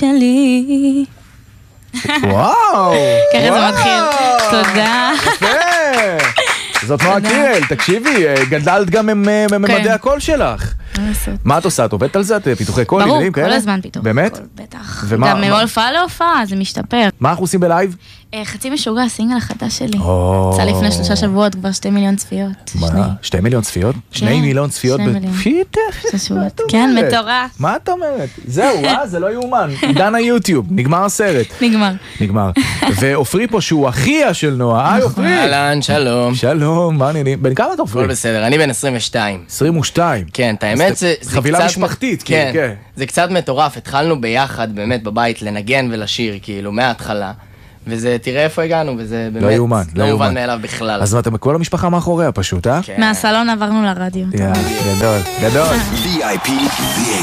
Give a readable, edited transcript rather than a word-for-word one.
שלי. וואו! ככה זה מתחיל. תודה. יפה. זאת נועה קירל, תקשיבי, גדלת גם מממדי הקול שלך. מה את עושה? את עובדת על זה? את פיתוחי קול? ברור, כל הזמן פיתוחי קול. באמת? בטח. גם מהופעה להופעה, זה משתפר. מה אנחנו עושים בלייב? חצי משוגע, הסינגל החדש שלי. יצא לפני 3 שבועות, כבר 2 מיליון צפיות. מה? 2 מיליון צפיות? 2 מיליון צפיות? 2 מיליון. פיתח? כן, מטורף. מה את אומרת? זהו, זה לא יאומן. עידן היוטיוב, נגמר הסרט. נגמר. ואופרי פה שהוא אחיה של נועה. היי אופרי. אהלן, שלום. שלום, מה העניינים? בן כמה אתה אופרי? הכל בסדר, אני בן 22. 22. כן, את האמת זה קצת... חבילה משפחתית, כן. זה קצת מטורף, התחלנו ביחד באמת בבית לנגן ולשיר, כאילו, מההתחלה. וזה, תראה איפה הגענו, וזה באמת לא מובן מאליו בכלל. אז אתם כל המשפחה מאחוריה פשוט, אה? מהסלון עברנו לרדיו. גדול. VIP